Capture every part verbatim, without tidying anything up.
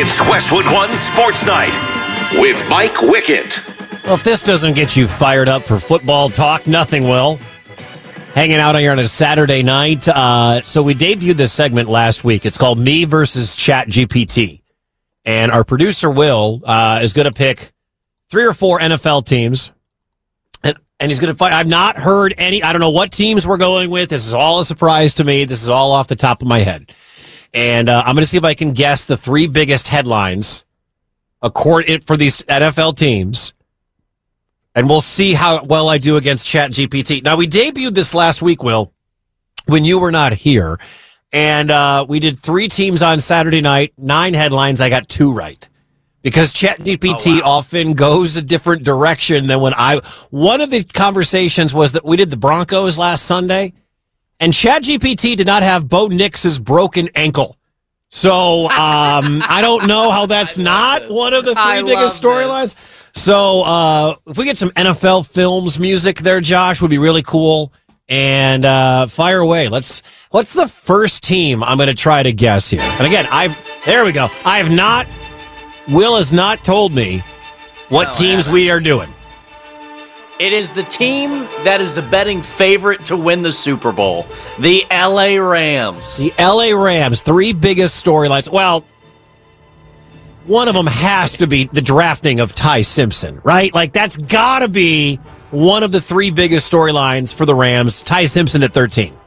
It's Westwood One Sports Night with Mike Wickett. Well, if this doesn't get you fired up for football talk, nothing will. Hanging out here on a Saturday night. Uh, so we debuted this segment last week. It's called Me versus ChatGPT. And our producer, Will, uh, is going to pick three or four N F L teams. And, and he's going to fight. I've not heard any. I don't know what teams we're going with. This is all a surprise to me. This is all off the top of my head. And uh, I'm going to see if I can guess the three biggest headlines according, for these N F L teams. And we'll see how well I do against ChatGPT. Now, we debuted this last week, Will, when you were not here. And uh, we did three teams on Saturday night, nine headlines. I got two right. Because ChatGPT oh, wow. often goes a different direction than when I... One of the conversations was that we did the Broncos last Sunday, and ChatGPT did not have Bo Nix's broken ankle. So um, I don't know how that's not it. one of the three I biggest storylines. So uh, if we get some N F L Films music there, Josh, would be really cool. And uh, fire away. Let's. What's the first team I'm going to try to guess here? And again, I've there we go. I have not. Will has not told me what no, teams we are doing. It is the team that is the betting favorite to win the Super Bowl, the L A Rams. The L A Rams, three biggest storylines. Well, one of them has to be the drafting of Ty Simpson, right? Like, that's got to be one of the three biggest storylines for the Rams. Ty Simpson at thirteen.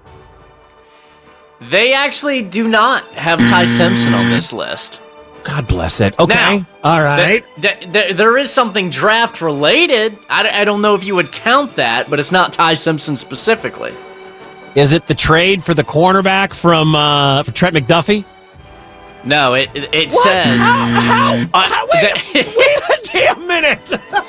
They actually do not have Ty Simpson on this list. God bless it. Okay. Now, all right. The, the, the, there is something draft related. I, I don't know if you would count that, but it's not Ty Simpson specifically. Is it the trade for the cornerback from uh, for Trent McDuffie? No, it it, it what? says. How? How? Uh, how wait, the, wait a damn minute.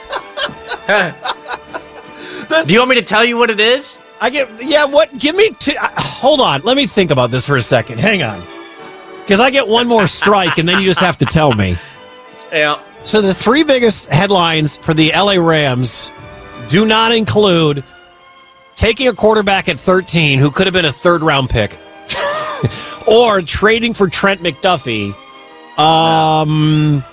Do you want me to tell you what it is? I get. Yeah. What? Give me. T- uh, hold on. Let me think about this for a second. Hang on. Because I get one more strike, and then you just have to tell me. Yeah. So the three biggest headlines for the L A Rams do not include taking a quarterback at thirteen who could have been a third-round pick, or trading for Trent McDuffie. Um,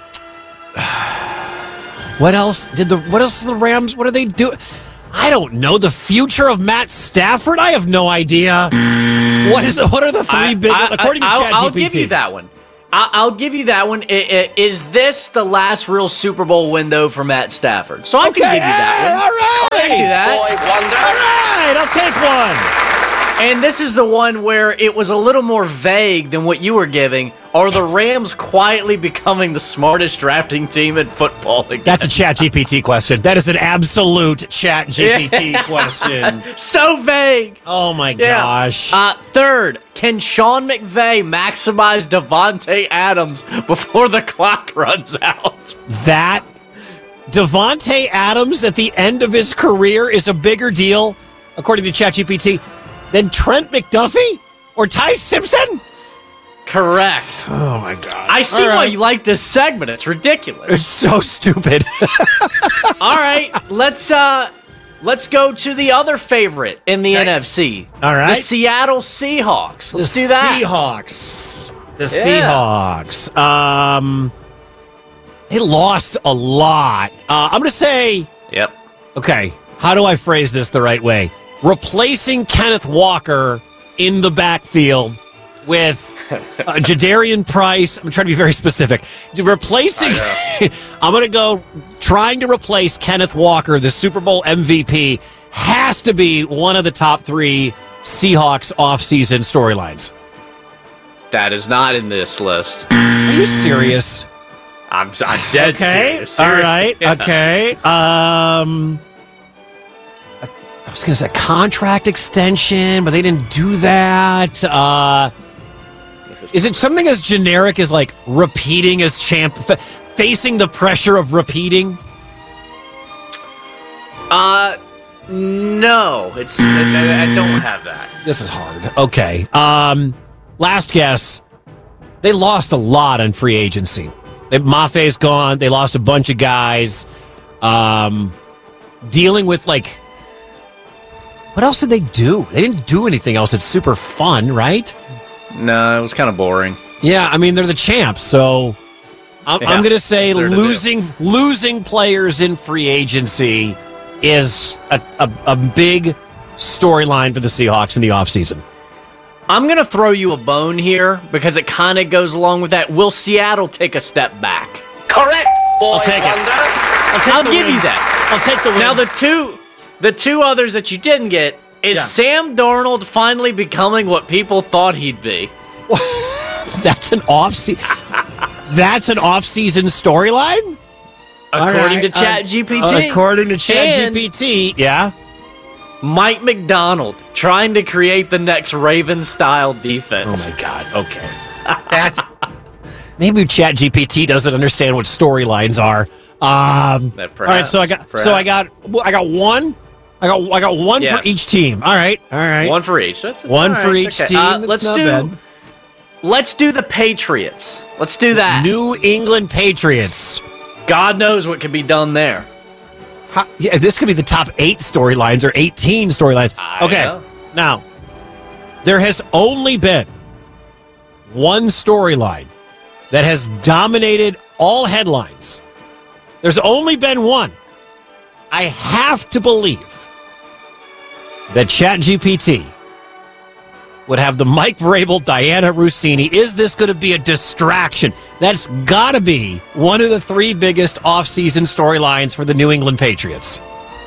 what else did the? What else did the Rams? What do they do? I don't know. The future of Matt Stafford? I have no idea. What is? What are the three I, big? I, according I, to ChatGPT, I'll give you that one. I'll, I'll give you that one. I, I, is this the last real Super Bowl window for Matt Stafford? So I okay, can give you that hey, one. All right, I'll give you that. All right, I'll take one. And this is the one where it was a little more vague than what you were giving. Are the Rams quietly becoming the smartest drafting team in football again? That's a ChatGPT question. That is an absolute ChatGPT yeah. question. So vague. Oh, my yeah. gosh. Uh, third, can Sean McVay maximize Davante Adams before the clock runs out? That Davante Adams at the end of his career is a bigger deal, according to ChatGPT, than Trent McDuffie or Ty Simpson? Correct. Oh, my God. I see right. why you like this segment. It's ridiculous. It's so stupid. All right, let's uh, let's go to the other favorite in the okay. N F C. All right. The Seattle Seahawks. Let's the do that. Seahawks. The yeah. Seahawks. Um, they lost a lot. Uh, I'm going to say... Yep. Okay, how do I phrase this the right way? Replacing Kenneth Walker in the backfield with uh, Jadarian Price. I'm trying to be very specific. Replacing, I'm going to go, trying to replace Kenneth Walker, the Super Bowl M V P, has to be one of the top three Seahawks offseason storylines. That is not in this list. Are you serious? I'm, I'm dead okay. serious. All right. Yeah. Okay. Um... I was going to say contract extension, but they didn't do that. Uh, is it something as generic as like repeating as champ, f- facing the pressure of repeating? Uh, no, it's I, I don't have that. This is hard. Okay. Um, last guess. They lost a lot on free agency. They, Maffe's gone. They lost a bunch of guys. Um, dealing with like. What else did they do? They didn't do anything else that's super fun, right? No, it was kind of boring. Yeah, I mean, they're the champs, so I'm, Yeah, I'm going to say what's there to losing losing players in free agency is a, a, a big storyline for the Seahawks in the offseason. I'm going to throw you a bone here because it kind of goes along with that. Will Seattle take a step back? Correct, boy I'll take it. wonder. I'll, take I'll the give win. you that. I'll take the win. Now the two the two others that you didn't get is Yeah. Sam Darnold finally becoming what people thought he'd be. That's an off season. That's an off season storyline. According All right, to ChatGPT. Uh, according to And ChatGPT, yeah. Mike McDonald trying to create the next Ravens-style Oh defense. my God. Okay. That's maybe ChatGPT doesn't understand what storylines are. Um, That all right, so I got perhaps, so I got I got one. I got I got one Yes. for each team. All right, all right. One for each. That's One all for right, each okay. team. Uh, That's let's not do. bad. Let's do the Patriots. Let's do that. New England Patriots. God knows what can be done there. How, yeah, this could be the top eight storylines or eighteen storylines. I Okay, know. now there has only been one storyline that has dominated all headlines. There's only been one. I have to believe that ChatGPT would have the Mike Vrabel, Diana Rossini. Is this going to be a distraction? That's got to be one of the three biggest offseason storylines for the New England Patriots.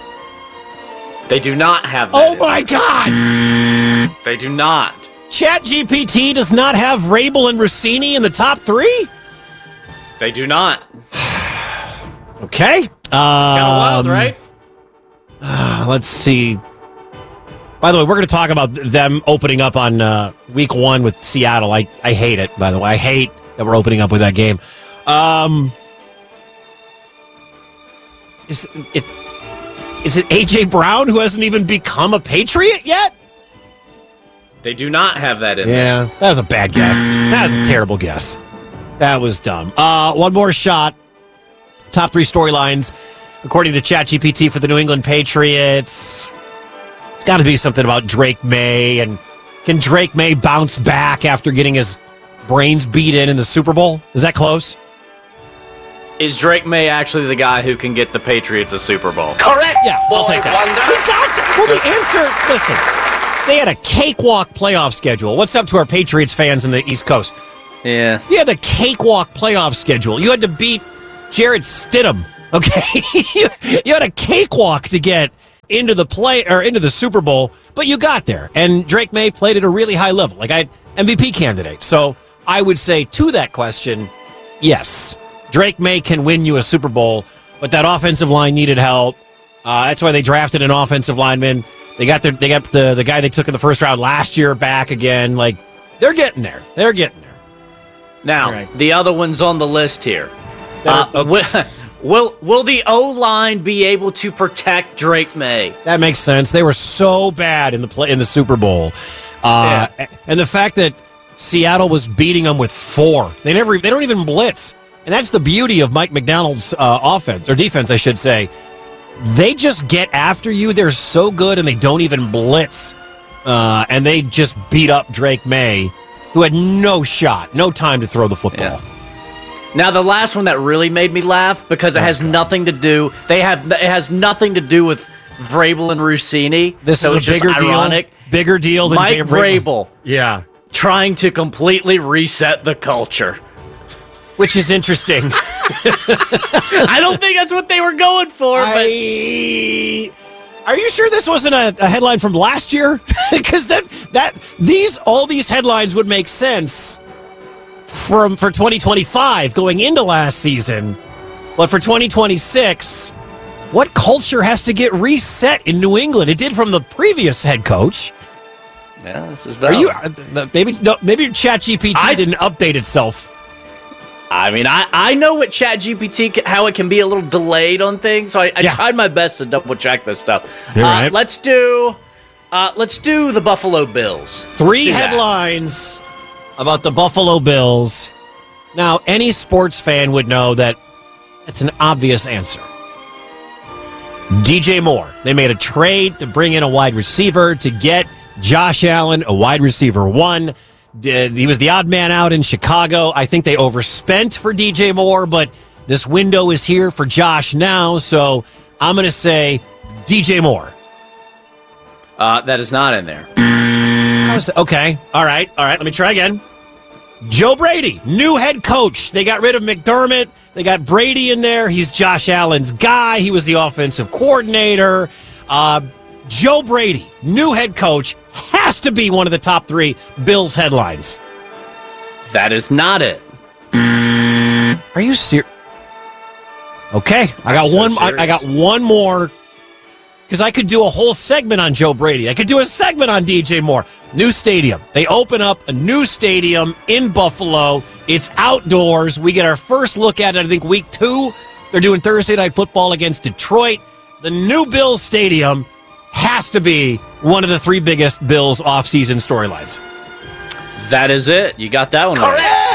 They do not have that. Oh in my God! there. They do not. ChatGPT does not have Vrabel and Rossini in the top three? They do not. Okay. Um, Kind of wild, right? Let's see. By the way, we're going to talk about them opening up on uh, week one with Seattle. I, I hate it, by the way. I hate that we're opening up with that game. Um, is it is it A J Brown who hasn't even become a Patriot yet? They do not have that in there. Yeah, that was a bad guess. That was a terrible guess. That was dumb. Uh, one more shot. Top three storylines, according to ChatGPT for the New England Patriots. It's got to be something about Drake May, and can Drake May bounce back after getting his brains beat in in the Super Bowl? Is that close? Is Drake May actually the guy who can get the Patriots a Super Bowl? Correct, Yeah, I'll boy take that. wonder. We got that. Well, the answer, listen, they had a cakewalk playoff schedule. What's up to our Patriots fans in the East Coast? Yeah. You had the cakewalk playoff schedule. You had to beat Jared Stidham, okay? you, you had a cakewalk to get into the play or into the Super Bowl, but you got there. And Drake May played at a really high level, like I M V P candidate. So I would say to that question, yes, Drake May can win you a Super Bowl, but that offensive line needed help. Uh, that's why they drafted an offensive lineman. They got their, they got the the guy they took in the first round last year back again. Like they're getting there. They're getting there. Now, All right. the other one's on the list here. Uh, Okay. will, will will the O-line be able to protect Drake May? That makes sense. They were so bad in the play in the Super Bowl, uh, and the fact that Seattle was beating them with four. They never. They don't even blitz, and that's the beauty of Mike McDonald's uh, offense or defense, I should say. They just get after you. They're so good, and they don't even blitz, uh, and they just beat up Drake May, who had no shot, no time to throw the football. Yeah. Now, the last one that really made me laugh because it has nothing to do. They have it has nothing to do with Vrabel and Rossini. This so is it's a bigger just ironic. deal. Bigger deal than Mike Vrabel. Vrabel Yeah, trying to completely reset the culture. which is interesting. I don't think that's what they were going for. But I, are you sure this wasn't a, a headline from last year? Because that that these all these headlines would make sense from for twenty twenty-five going into last season, but for twenty twenty-six, what culture has to get reset in New England? It did from the previous head coach. yeah, this is Are you are the- maybe no, maybe ChatGPT I- didn't update itself? I mean, I, I know what ChatGPT ca- how it can be a little delayed on things, so I, I Yeah. tried my best to double check this stuff. All Uh, right. Let's do uh, let's do the Buffalo Bills. Let's Three do that. headlines about the Buffalo Bills. Now, any sports fan would know that it's an obvious answer. D J Moore. They made a trade to bring in a wide receiver to get Josh Allen, a wide receiver one. did, he was the odd man out in Chicago. I think they overspent for D J Moore, but this window is here for Josh now, so I'm going to say D J Moore. Uh, that is not in there. Okay. All right. All right. Let me try again. Joe Brady, new head coach. They got rid of McDermott. They got Brady in there. He's Josh Allen's guy. He was the offensive coordinator. Uh, Joe Brady, new head coach, has to be one of the top three Bills headlines. That is not it. Are you serious? Okay. I got so one. I, serious. I got one more. Because I could do a whole segment on Joe Brady. I could do a segment on D J Moore. New stadium. They open up a new stadium in Buffalo. It's outdoors. We get our first look at it, I think, week two. They're doing Thursday Night Football against Detroit. The new Bills stadium has to be one of the three biggest Bills offseason storylines. That is it. You got that one right.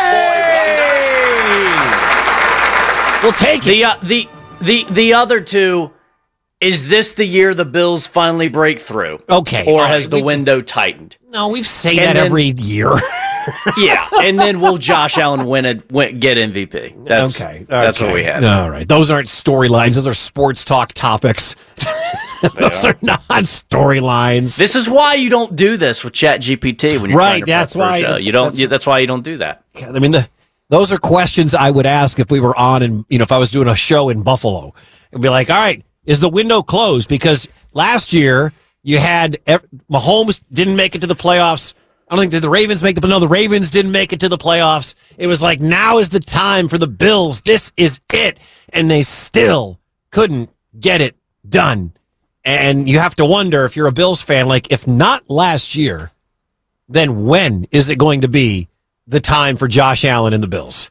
Hooray! We'll take it. The, uh, the, the, the other two... Is this the year the Bills finally break through? Okay. Or right. has the we, window tightened? No, we've said and that then, every year. Yeah, and then will Josh Allen win it, win, get M V P? That's, okay. That's okay. what we had. All right. Those aren't storylines. Those are sports talk topics. Those are. are not storylines. This is why you don't do this with Chat G P T when you're right, trying to that's prep for why a show. that's, You don't. that's, You, that's why you don't do that. I mean, the, those are questions I would ask if we were on, and you know, if I was doing a show in Buffalo, it'd be like, all right, is the window closed? Because last year you had Mahomes didn't make it to the playoffs. I don't think did the Ravens make the no, the Ravens didn't make it to the playoffs. It was like, now is the time for the Bills. This is it. And they still couldn't get it done. And you have to wonder, if you're a Bills fan, like, if not last year, then when is it going to be the time for Josh Allen and the Bills?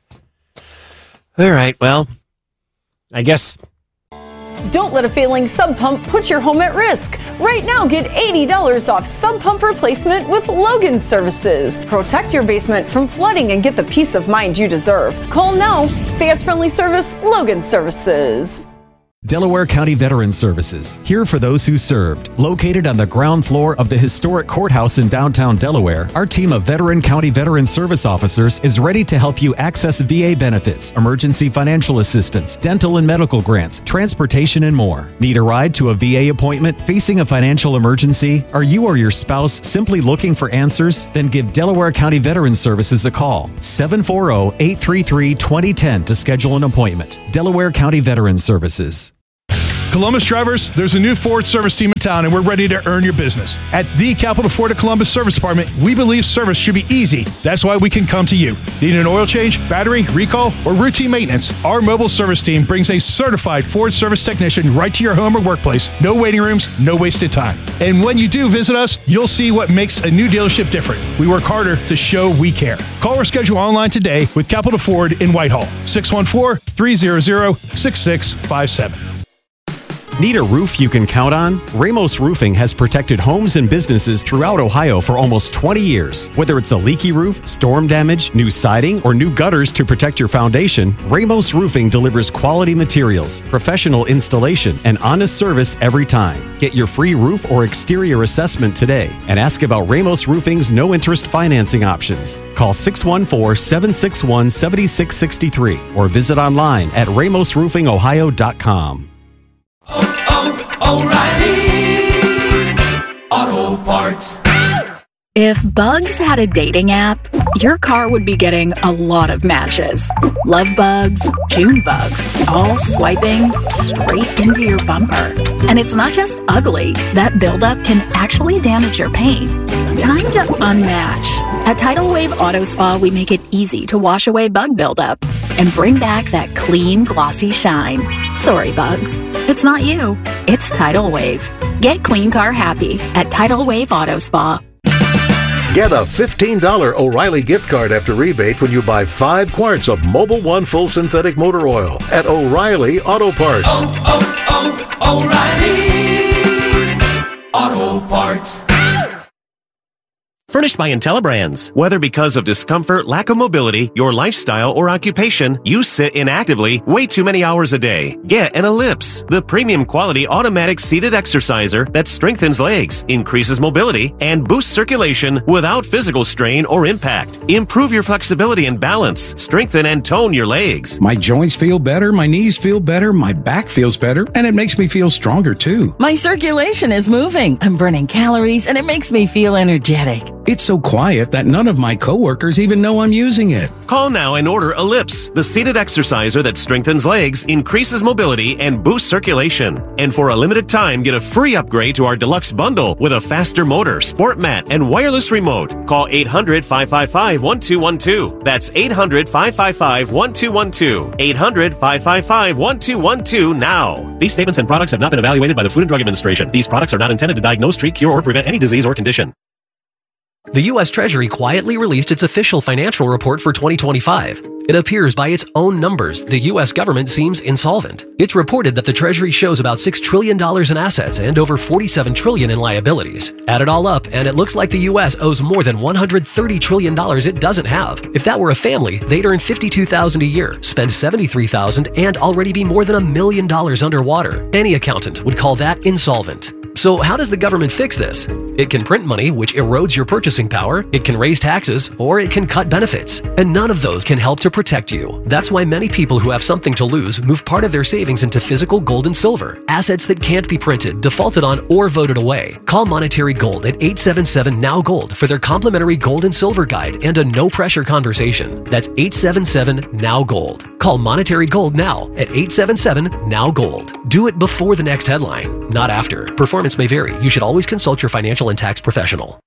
All right, well, I guess. Don't let a failing sump pump put your home at risk. Right now, get eighty dollars off sump pump replacement with Logan Services. Protect your basement from flooding and get the peace of mind you deserve. Call now. Fast, friendly service, Logan Services. Delaware County Veterans Services, here for those who served. Located on the ground floor of the historic courthouse in downtown Delaware, our team of veteran county veteran service officers is ready to help you access V A benefits, emergency financial assistance, dental and medical grants, transportation, and more. Need a ride to a V A appointment? Facing a financial emergency? Are you or your spouse simply looking for answers? Then give Delaware County Veterans Services a call. seven four zero, eight three three, two zero one zero to schedule an appointment. Delaware County Veterans Services. Columbus drivers, there's a new Ford service team in town, and we're ready to earn your business. At the Capital Ford of Columbus Service Department, we believe service should be easy. That's why we can come to you. Need an oil change, battery, recall, or routine maintenance? Our mobile service team brings a certified Ford service technician right to your home or workplace. No waiting rooms, no wasted time. And when you do visit us, you'll see what makes a new dealership different. We work harder to show we care. Call or schedule online today with Capital Ford in Whitehall. six one four, three zero zero, six six five seven. Need a roof you can count on? Ramos Roofing has protected homes and businesses throughout Ohio for almost twenty years. Whether it's a leaky roof, storm damage, new siding, or new gutters to protect your foundation, Ramos Roofing delivers quality materials, professional installation, and honest service every time. Get your free roof or exterior assessment today and ask about Ramos Roofing's no-interest financing options. Call six one four, seven six one, seven six six three or visit online at ramos roofing ohio dot com. Oh, oh, O'Reilly Auto Parts. If Bugs had a dating app, your car would be getting a lot of matches. Love bugs, June bugs, all swiping straight into your bumper. And it's not just ugly. That buildup can actually damage your paint. Time to unmatch. At Tidal Wave Auto Spa, we make it easy to wash away bug buildup and bring back that clean, glossy shine. Sorry, bugs. It's not you. It's Tidal Wave. Get clean car happy at Tidal Wave Auto Spa. Get a fifteen dollars O'Reilly gift card after rebate when you buy five quarts of Mobil One Full Synthetic Motor Oil at O'Reilly Auto Parts. Oh, oh, oh, O'Reilly Auto Parts. Furnished by IntelliBrands. Whether because of discomfort, lack of mobility, your lifestyle, or occupation, you sit inactively way too many hours a day. Get an Ellipse, the premium quality automatic seated exerciser that strengthens legs, increases mobility, and boosts circulation without physical strain or impact. Improve your flexibility and balance. Strengthen and tone your legs. My joints feel better, my knees feel better, my back feels better, and it makes me feel stronger too. My circulation is moving. I'm burning calories, and it makes me feel energetic. It's so quiet that none of my coworkers even know I'm using it. Call now and order Ellipse, the seated exerciser that strengthens legs, increases mobility, and boosts circulation. And for a limited time, get a free upgrade to our deluxe bundle with a faster motor, sport mat, and wireless remote. Call eight hundred, five five five, one two one two. That's eight hundred, five five five, one two one two. eight hundred, five five five, one two one two now. These statements and products have not been evaluated by the Food and Drug Administration. These products are not intended to diagnose, treat, cure, or prevent any disease or condition. The U S Treasury quietly released its official financial report for twenty twenty-five. It appears by its own numbers the U S government seems insolvent. It's reported that the Treasury shows about six trillion dollars in assets and over forty-seven trillion dollars in liabilities. Add it all up, and it looks like the U S owes more than one hundred thirty trillion dollars it doesn't have. If that were a family, they'd earn fifty-two thousand dollars a year, spend seventy-three thousand dollars, and already be more than a million dollars underwater. Any accountant would call that insolvent. So how does the government fix this? It can print money, which erodes your purchasing power, it can raise taxes, or it can cut benefits. And none of those can help to protect you. That's why many people who have something to lose move part of their savings into physical gold and silver, assets that can't be printed, defaulted on, or voted away. Call Monetary Gold at eight seven seven, N O W Gold for their complimentary gold and silver guide and a no-pressure conversation. That's eight seven seven, N O W Gold. Call Monetary Gold now at eight seven seven, N O W Gold. Do it before the next headline, not after. Performance may vary. You should always consult your financial and tax professional.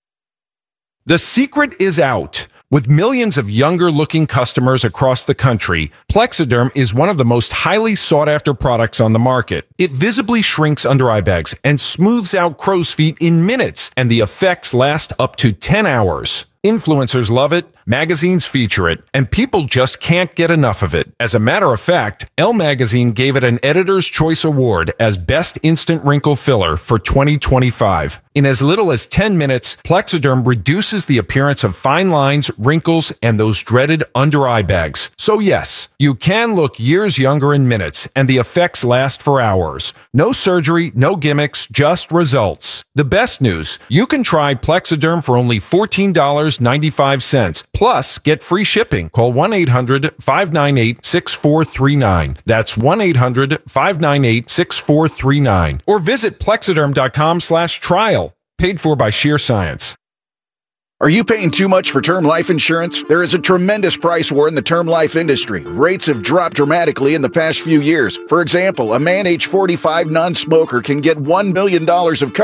The secret is out. With millions of younger-looking customers across the country, Plexiderm is one of the most highly sought-after products on the market. It visibly shrinks under-eye bags and smooths out crow's feet in minutes, and the effects last up to ten hours. Influencers love it, magazines feature it, and people just can't get enough of it. As a matter of fact, Elle Magazine gave it an Editor's Choice Award as Best Instant Wrinkle Filler for twenty twenty-five. In as little as ten minutes, Plexiderm reduces the appearance of fine lines, wrinkles, and those dreaded under-eye bags. So yes, you can look years younger in minutes, and the effects last for hours. No surgery, no gimmicks, just results. The best news, you can try Plexiderm for only fourteen dollars and ninety-five cents. Plus, get free shipping. Call one eight hundred, five nine eight, six four three nine. That's one eight hundred, five nine eight, six four three nine. Or visit plexiderm.com slash trial. Paid for by Sheer Science. Are you paying too much for term life insurance? There is a tremendous price war in the term life industry. Rates have dropped dramatically in the past few years. For example, a man age forty-five non-smoker can get one million dollars of coverage